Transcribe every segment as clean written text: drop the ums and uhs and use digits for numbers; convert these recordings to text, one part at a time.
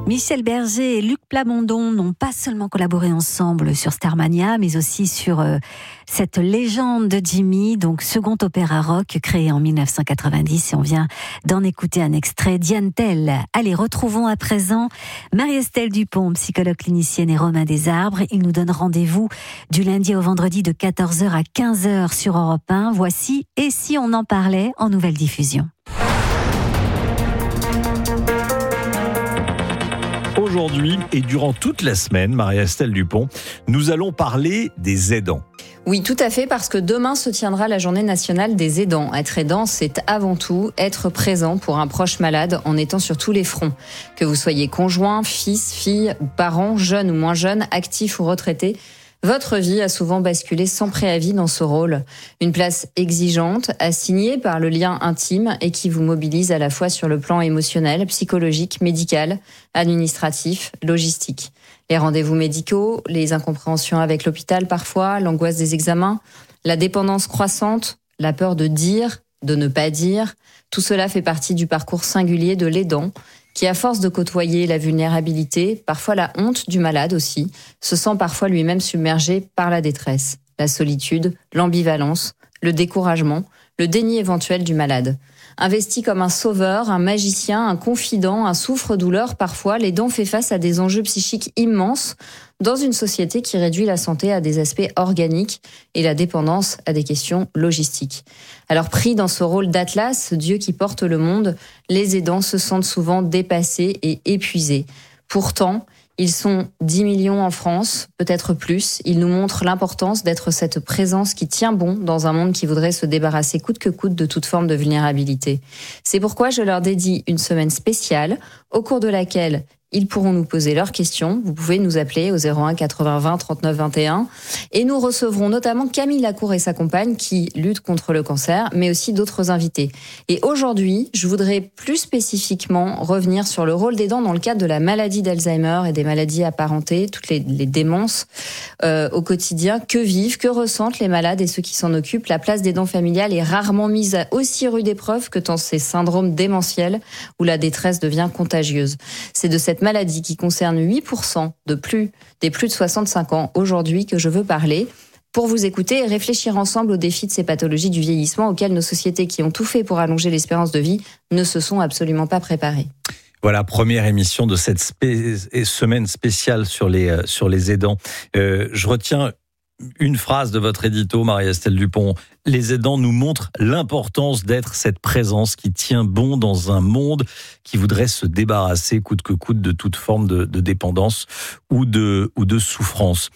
Michel Berger et Luc Plamondon n'ont pas seulement collaboré ensemble sur Starmania, mais aussi sur cette légende de Jimmy, donc second opéra rock créé en 1990. Et on vient d'en écouter un extrait. Diane Tell. Allez, retrouvons à présent Marie-Estelle Dupont, psychologue clinicienne, et Romain Desarbres. Ils nous donnent rendez-vous du lundi au vendredi de 14h à 15h sur Europe 1. Voici « Et si on en parlait » en nouvelle diffusion. Aujourd'hui et durant toute la semaine, Marie-Estelle Dupont, nous allons parler des aidants. Oui, tout à fait, parce que demain se tiendra la journée nationale des aidants. Être aidant, c'est avant tout être présent pour un proche malade en étant sur tous les fronts. Que vous soyez conjoint, fils, fille, parent, jeune ou moins jeune, actif ou retraité, votre vie a souvent basculé sans préavis dans ce rôle. Une place exigeante, assignée par le lien intime et qui vous mobilise à la fois sur le plan émotionnel, psychologique, médical, administratif, logistique. Les rendez-vous médicaux, les incompréhensions avec l'hôpital parfois, l'angoisse des examens, la dépendance croissante, la peur de dire, de ne pas dire, tout cela fait partie du parcours singulier de l'aidant, qui, à force de côtoyer la vulnérabilité, parfois la honte du malade aussi, se sent parfois lui-même submergé par la détresse, la solitude, l'ambivalence, le découragement, le déni éventuel du malade. Investi comme un sauveur, un magicien, un confident, un souffre-douleur, parfois, l'aidant fait face à des enjeux psychiques immenses dans une société qui réduit la santé à des aspects organiques et la dépendance à des questions logistiques. Alors pris dans ce rôle d'Atlas, ce Dieu qui porte le monde, les aidants se sentent souvent dépassés et épuisés. Pourtant, ils sont 10 millions en France, peut-être plus. Ils nous montrent l'importance d'être cette présence qui tient bon dans un monde qui voudrait se débarrasser coûte que coûte de toute forme de vulnérabilité. C'est pourquoi je leur dédie une semaine spéciale, au cours de laquelle ils pourront nous poser leurs questions. Vous pouvez nous appeler au 01 80 20 39 21. Et nous recevrons notamment Camille Lacour et sa compagne qui luttent contre le cancer, mais aussi d'autres invités. Et aujourd'hui, je voudrais plus spécifiquement revenir sur le rôle d'aidant dans le cadre de la maladie d'Alzheimer et des maladies apparentées, toutes les démences au quotidien. Que vivent, que ressentent les malades et ceux qui s'en occupent? La place d'aidant familial est rarement mise à aussi rude épreuve que dans ces syndromes démentiels où la détresse devient contagieuse. C'est de cette maladie qui concerne 8% des plus de 65 ans aujourd'hui que je veux parler, pour vous écouter et réfléchir ensemble aux défis de ces pathologies du vieillissement auxquelles nos sociétés qui ont tout fait pour allonger l'espérance de vie ne se sont absolument pas préparées. Voilà, première émission de cette semaine spéciale sur les aidants. Je retiens une phrase de votre édito, Marie-Estelle Dupont. Les aidants nous montrent l'importance d'être cette présence qui tient bon dans un monde qui voudrait se débarrasser coûte que coûte de toute forme de dépendance ou de souffrance.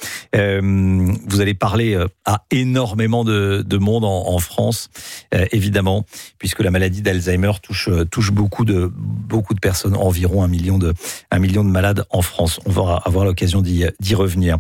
Vous allez parler à énormément de monde en France, évidemment, puisque la maladie d'Alzheimer touche beaucoup de personnes, environ 1 million de malades en France. On va avoir l'occasion d'y revenir.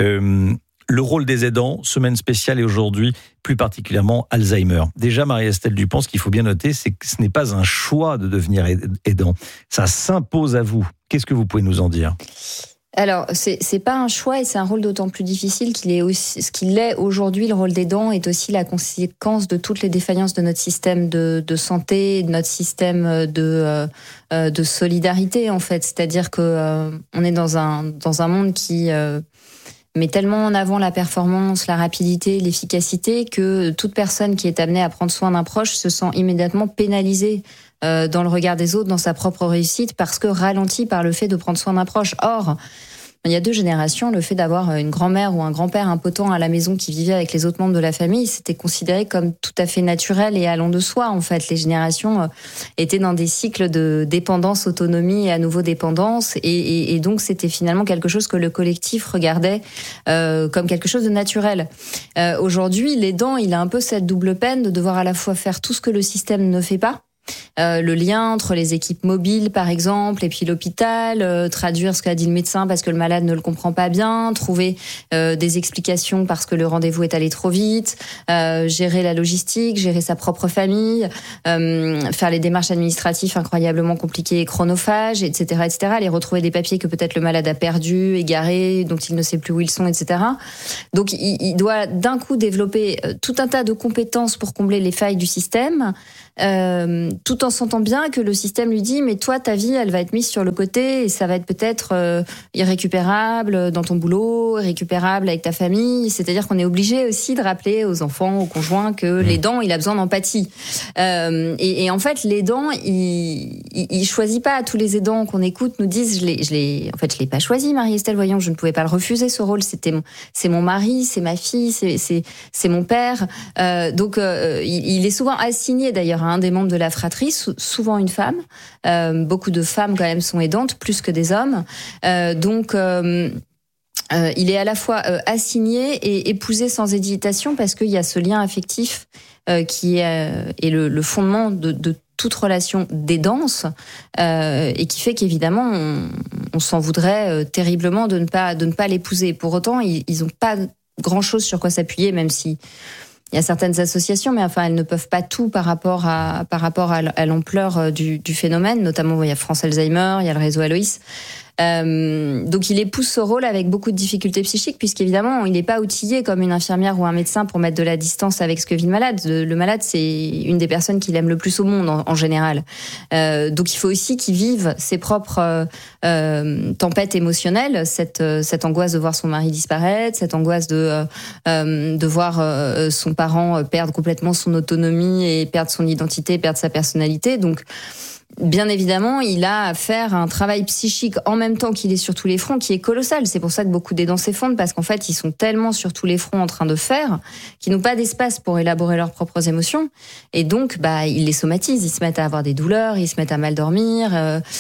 Le rôle des aidants, semaine spéciale et aujourd'hui, plus particulièrement Alzheimer. Déjà, Marie-Estelle Dupont, ce qu'il faut bien noter, c'est que ce n'est pas un choix de devenir aidant. Ça s'impose à vous. Qu'est-ce que vous pouvez nous en dire ? Alors, c'est pas un choix et c'est un rôle d'autant plus difficile qu'il est aussi, ce qu'il est aujourd'hui. Le rôle d'aidant est aussi la conséquence de toutes les défaillances de notre système de santé, de notre système de solidarité, en fait. C'est-à-dire que on est dans un monde qui met tellement en avant la performance, la rapidité, l'efficacité que toute personne qui est amenée à prendre soin d'un proche se sent immédiatement pénalisée dans le regard des autres, dans sa propre réussite, parce que ralentie par le fait de prendre soin d'un proche. Or, il y a 2 générations, le fait d'avoir une grand-mère ou un grand-père impotent à la maison qui vivait avec les autres membres de la famille, c'était considéré comme tout à fait naturel et allant de soi. En fait, les générations étaient dans des cycles de dépendance, autonomie et à nouveau dépendance, et donc c'était finalement quelque chose que le collectif regardait comme quelque chose de naturel. Aujourd'hui, l'aidant, il a un peu cette double peine de devoir à la fois faire tout ce que le système ne fait pas, le lien entre les équipes mobiles par exemple et puis l'hôpital, traduire ce qu'a dit le médecin parce que le malade ne le comprend pas bien, trouver des explications parce que le rendez-vous est allé trop vite, gérer la logistique, gérer sa propre famille, faire les démarches administratives incroyablement compliquées et chronophages, etc., aller retrouver des papiers que peut-être le malade a perdus, égarés, dont il ne sait plus où ils sont, etc. Donc il doit d'un coup développer tout un tas de compétences pour combler les failles du système, tout en sentant bien que le système lui dit mais toi ta vie elle va être mise sur le côté et ça va être peut-être irrécupérable dans ton boulot, irrécupérable avec ta famille. C'est-à-dire qu'on est obligé aussi de rappeler aux enfants, aux conjoints que l'aidant il a besoin d'empathie. Et en fait l'aidant il choisit pas. Tous les aidants qu'on écoute nous disent je l'ai pas choisi, Marie-Estelle, voyons, je ne pouvais pas le refuser ce rôle. C'est mon mari, c'est ma fille, c'est mon père. Donc il est souvent assigné d'ailleurs à un des membres de la fratrie, souvent une femme. Beaucoup de femmes quand même sont aidantes, plus que des hommes. Donc il est à la fois assigné et épousé sans hésitation parce qu'il y a ce lien affectif qui est le fondement de toute relation d'aidance et qui fait qu'évidemment on s'en voudrait terriblement de ne pas l'épouser. Pour autant, ils n'ont pas grand-chose sur quoi s'appuyer, même si il y a certaines associations, mais enfin elles ne peuvent pas tout par rapport à l'ampleur du phénomène. Notamment, il y a France Alzheimer, il y a le réseau Aloïs. Donc il épouse ce rôle avec beaucoup de difficultés psychiques, puisqu'évidemment il n'est pas outillé comme une infirmière ou un médecin pour mettre de la distance avec ce que vit le malade. Le malade, c'est une des personnes qu'il aime le plus au monde en général. Donc il faut aussi qu'il vive ses propres tempêtes émotionnelles, cette angoisse de voir son mari disparaître, cette angoisse de voir son parent perdre complètement son autonomie et perdre son identité, perdre sa personnalité. Donc bien évidemment, il a à faire un travail psychique en même temps qu'il est sur tous les fronts, qui est colossal. C'est pour ça que beaucoup d'aidants s'effondrent, parce qu'en fait, ils sont tellement sur tous les fronts en train de faire qu'ils n'ont pas d'espace pour élaborer leurs propres émotions. Et donc, ils les somatisent. Ils se mettent à avoir des douleurs, ils se mettent à mal dormir.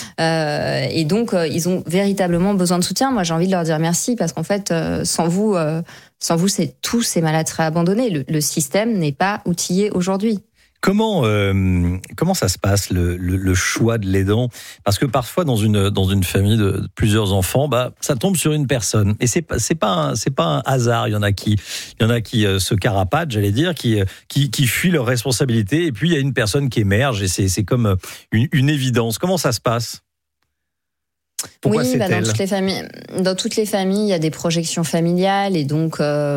Et donc, ils ont véritablement besoin de soutien. Moi, j'ai envie de leur dire merci, parce qu'en fait, sans vous, tous ces malades seraient abandonnés. Le système n'est pas outillé aujourd'hui. Comment ça se passe le choix de l'aidant? Parce que parfois dans une famille de plusieurs enfants, ça tombe sur une personne et c'est pas un hasard. Il y en a qui se carapatent, j'allais dire, qui fuient leurs responsabilités, et puis il y a une personne qui émerge et c'est comme une évidence. Comment ça se passe? Pourquoi c'est elle? Dans toutes les familles, il y a des projections familiales et donc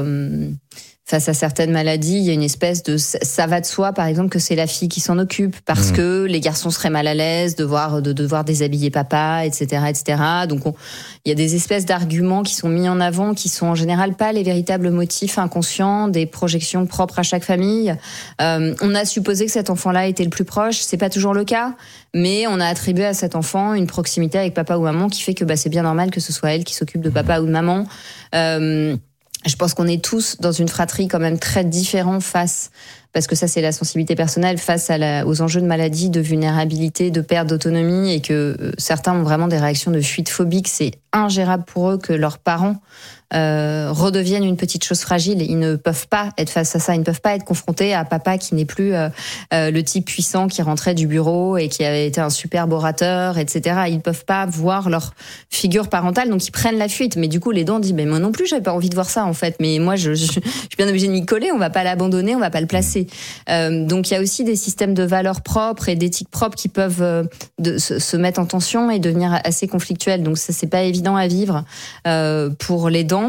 face à certaines maladies, il y a une espèce de... Ça va de soi, par exemple, que c'est la fille qui s'en occupe, parce que les garçons seraient mal à l'aise de devoir déshabiller papa, etc., etc. Donc, il y a des espèces d'arguments qui sont mis en avant, qui sont en général pas les véritables motifs inconscients des projections propres à chaque famille. On a supposé que cet enfant-là était le plus proche. C'est pas toujours le cas, mais on a attribué à cet enfant une proximité avec papa ou maman qui fait que c'est bien normal que ce soit elle qui s'occupe de papa ou de maman. Je pense qu'on est tous dans une fratrie quand même très différents parce que ça c'est la sensibilité personnelle, face aux enjeux de maladie, de vulnérabilité, de perte d'autonomie, et que certains ont vraiment des réactions de fuite phobique. C'est ingérable pour eux que leurs parents redeviennent une petite chose fragile. Ils ne peuvent pas être face à ça, ils ne peuvent pas être confrontés à papa qui n'est plus le type puissant qui rentrait du bureau et qui avait été un superbe orateur, etc. Ils ne peuvent pas voir leur figure parentale, donc ils prennent la fuite. Mais du coup, l'aidant dit, moi non plus, j'avais pas envie de voir ça en fait, mais moi je suis bien obligée de m'y coller, on va pas l'abandonner, on va pas le placer. Donc il y a aussi des systèmes de valeurs propres et d'éthique propre qui peuvent se mettre en tension et devenir assez conflictuels. Donc ça, c'est pas évident à vivre pour l'aidant,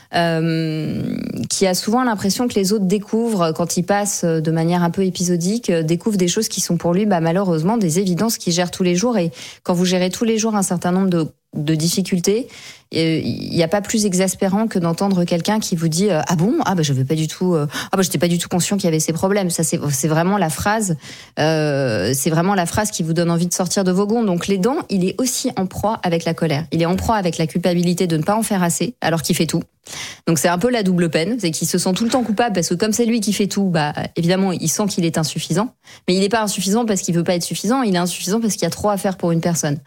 qui a souvent l'impression que les autres découvrent, quand il passe de manière un peu épisodique, découvrent des choses qui sont pour lui malheureusement des évidences qu'il gère tous les jours. Et quand vous gérez tous les jours un certain nombre de difficultés, il n'y a pas plus exaspérant que d'entendre quelqu'un qui vous dit je veux pas du tout, j'étais pas du tout conscient qu'il y avait ces problèmes. Ça c'est vraiment la phrase, qui vous donne envie de sortir de vos gonds. Donc l'aidant, il est aussi en proie avec la colère, il est en proie avec la culpabilité de ne pas en faire assez alors qu'il fait tout. Donc c'est un peu la double peine, c'est qu'il se sent tout le temps coupable parce que comme c'est lui qui fait tout, évidemment il sent qu'il est insuffisant, mais il n'est pas insuffisant parce qu'il veut pas être suffisant, il est insuffisant parce qu'il y a trop à faire pour une personne.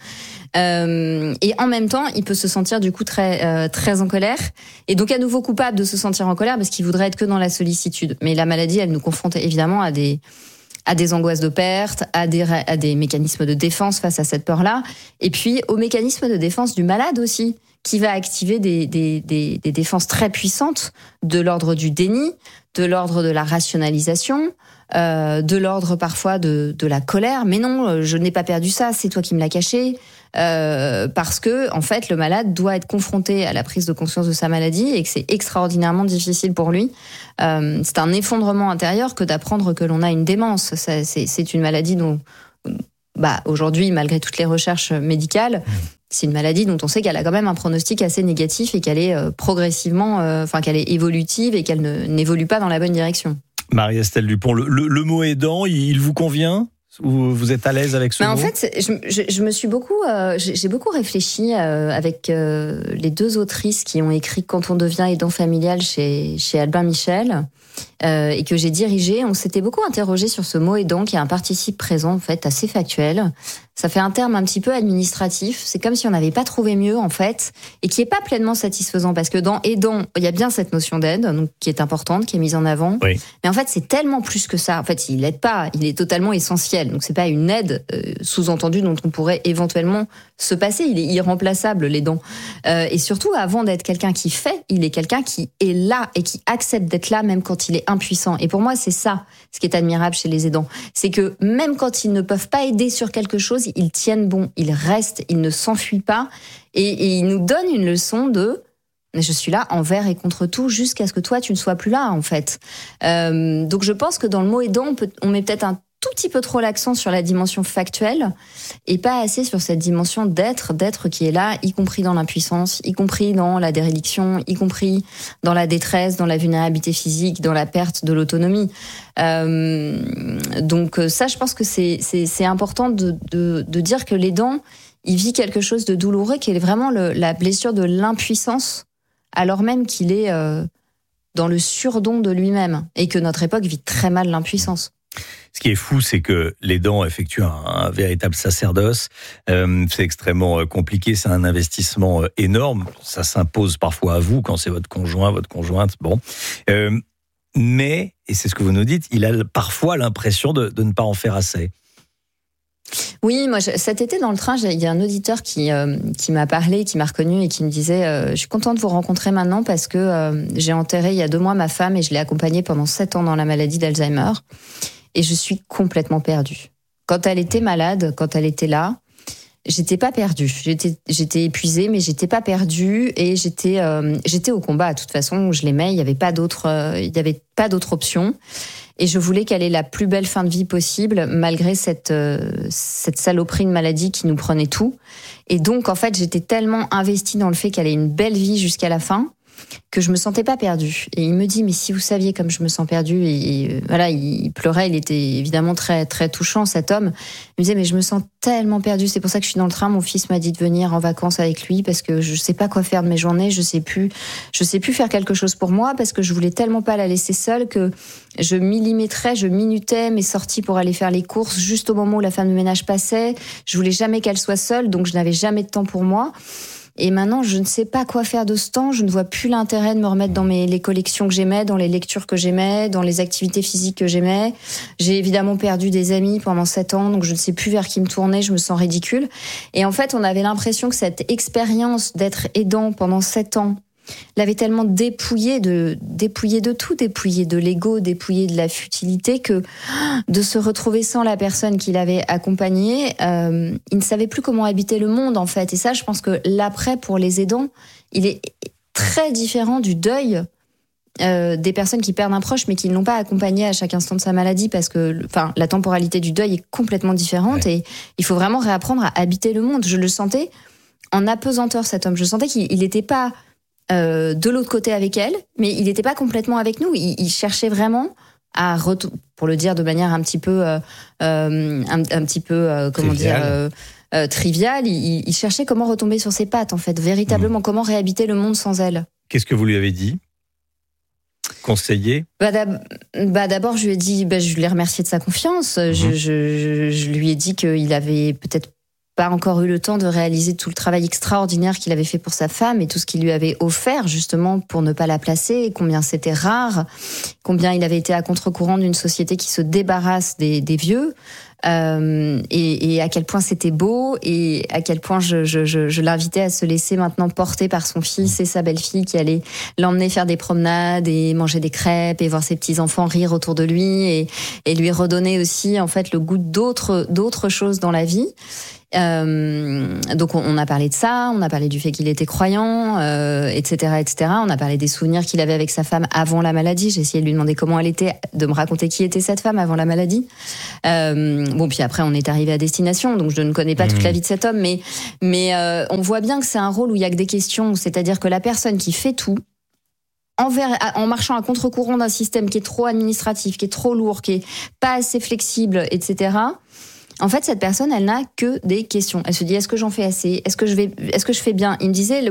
Et en même temps, il peut se sentir du coup très en colère, et donc à nouveau coupable de se sentir en colère parce qu'il voudrait être que dans la sollicitude. Mais la maladie, elle nous confronte évidemment à des angoisses de perte, à des mécanismes de défense face à cette peur-là, et puis aux mécanismes de défense du malade aussi, qui va activer des défenses très puissantes de l'ordre du déni, de l'ordre de la rationalisation, de l'ordre parfois de la colère. Mais non, je n'ai pas perdu ça, c'est toi qui me l'as caché. Parce que en fait, le malade doit être confronté à la prise de conscience de sa maladie et que c'est extraordinairement difficile pour lui. C'est un effondrement intérieur que d'apprendre que l'on a une démence. C'est une maladie dont, aujourd'hui, malgré toutes les recherches médicales, c'est une maladie dont on sait qu'elle a quand même un pronostic assez négatif et qu'elle est progressivement, qu'elle est évolutive et qu'elle n'évolue pas dans la bonne direction. Marie-Estelle Dupont, le mot aidant, il vous convient ? Ou vous êtes à l'aise avec ce mot ? En fait, je me suis beaucoup, j'ai beaucoup réfléchi avec les deux autrices qui ont écrit Quand on devient aidant familial chez Albin Michel et que j'ai dirigé. On s'était beaucoup interrogé sur ce mot aidant qui est un participe présent en fait assez factuel. Ça fait un terme un petit peu administratif. C'est comme si on n'avait pas trouvé mieux en fait et qui est pas pleinement satisfaisant parce que dans aidant, il y a bien cette notion d'aide donc qui est importante, qui est mise en avant. Oui. Mais en fait, c'est tellement plus que ça. En fait, il aide pas, il est totalement essentiel. Donc c'est pas une aide sous-entendue dont on pourrait éventuellement se passer. Il est irremplaçable l'aidant. Et surtout, avant d'être quelqu'un qui fait, il est quelqu'un qui est là et qui accepte d'être là même quand il est impuissant. Et pour moi, c'est ça, ce qui est admirable chez les aidants. C'est que même quand ils ne peuvent pas aider sur quelque chose, ils tiennent bon, ils restent, ils ne s'enfuient pas. Et ils nous donnent une leçon de je suis là envers et contre tout jusqu'à ce que toi, tu ne sois plus là, en fait. Donc je pense que dans le mot aidant, on met peut-être un tout petit peu trop l'accent sur la dimension factuelle et pas assez sur cette dimension d'être qui est là, y compris dans l'impuissance, y compris dans la déréliction, y compris dans la détresse, dans la vulnérabilité physique, dans la perte de l'autonomie. Donc ça, je pense que c'est important de dire que l'aidant, il vit quelque chose de douloureux qui est vraiment la blessure de l'impuissance, alors même qu'il est dans le surdon de lui-même et que notre époque vit très mal l'impuissance. Ce qui est fou, c'est que l'aidant effectue un véritable sacerdoce. C'est extrêmement compliqué, c'est un investissement énorme. Ça s'impose parfois à vous quand c'est votre conjoint, votre conjointe. Bon, mais, et c'est ce que vous nous dites, il a parfois l'impression de ne pas en faire assez. Oui, moi cet été dans le train, il y a un auditeur qui m'a parlé, qui m'a reconnu et qui me disait je suis contente de vous rencontrer maintenant parce que j'ai enterré il y a 2 mois ma femme et je l'ai accompagnée pendant 7 ans dans la maladie d'Alzheimer et je suis complètement perdue. Quand elle était malade, quand elle était là, j'étais pas perdue. J'étais épuisée, mais j'étais pas perdue et j'étais au combat. De toute façon, je l'aimais, il y avait pas d'autre option. Et je voulais qu'elle ait la plus belle fin de vie possible, malgré cette saloperie de maladie qui nous prenait tout. Et donc, en fait, j'étais tellement investie dans le fait qu'elle ait une belle vie jusqu'à la fin, que je me sentais pas perdue. Et il me dit, mais si vous saviez comme je me sens perdue, et voilà, il pleurait, il était évidemment très, très touchant, cet homme. Il me disait, mais je me sens tellement perdue, c'est pour ça que je suis dans le train, mon fils m'a dit de venir en vacances avec lui, parce que je sais pas quoi faire de mes journées, je sais plus faire quelque chose pour moi, parce que je voulais tellement pas la laisser seule que je minutais mes sorties pour aller faire les courses juste au moment où la femme de ménage passait. Je voulais jamais qu'elle soit seule, donc je n'avais jamais de temps pour moi. Et maintenant, je ne sais pas quoi faire de ce temps. Je ne vois plus l'intérêt de me remettre dans les collections que j'aimais, dans les lectures que j'aimais, dans les activités physiques que j'aimais. J'ai évidemment perdu des amis pendant 7 ans, donc je ne sais plus vers qui me tourner. Je me sens ridicule. Et en fait, on avait l'impression que cette expérience d'être aidant pendant 7 ans l'avait tellement dépouillé de tout, dépouillé de l'ego, dépouillé de la futilité, que de se retrouver sans la personne qui l'avait accompagné, il ne savait plus comment habiter le monde en fait. Et ça, je pense que l'après pour les aidants, il est très différent du deuil des personnes qui perdent un proche mais qui ne l'ont pas accompagné à chaque instant de sa maladie, parce que la temporalité du deuil est complètement différente. Ouais. Et il faut vraiment réapprendre à habiter le monde. Je le sentais en apesanteur, cet homme. Je sentais qu'il n'était pas de l'autre côté avec elle, mais il n'était pas complètement avec nous. Il cherchait vraiment à pour le dire de manière un petit peu triviale, il cherchait comment retomber sur ses pattes en fait, véritablement comment réhabiter le monde sans elle. Qu'est-ce que vous lui avez dit? Conseiller? D'abord, je lui ai dit, je l'ai remercié de sa confiance. Je lui ai dit qu'il avait peut-être pas encore eu le temps de réaliser tout le travail extraordinaire qu'il avait fait pour sa femme et tout ce qu'il lui avait offert justement pour ne pas la placer, et combien c'était rare, combien il avait été à contre-courant d'une société qui se débarrasse des vieux. Et à quel point c'était beau, et à quel point je l'invitais à se laisser maintenant porter par son fils et sa belle-fille qui allait l'emmener faire des promenades et manger des crêpes et voir ses petits-enfants rire autour de lui, et lui redonner aussi en fait le goût d'autres choses dans la vie. Donc on a parlé de ça, on a parlé du fait qu'il était croyant, etc. On a parlé des souvenirs qu'il avait avec sa femme avant la maladie. J'ai essayé de lui demander comment elle était, de me raconter qui était cette femme avant la maladie. Puis après on est arrivé à destination, donc je ne connais pas toute la vie de cet homme, mais on voit bien que c'est un rôle où il y a que des questions, c'est-à-dire que la personne qui fait tout en marchant à contre-courant d'un système qui est trop administratif, qui est trop lourd, qui est pas assez flexible, etc. En fait, cette personne, elle n'a que des questions. Elle se dit, est-ce que j'en fais assez ? Est-ce que je fais bien ? Il me disait,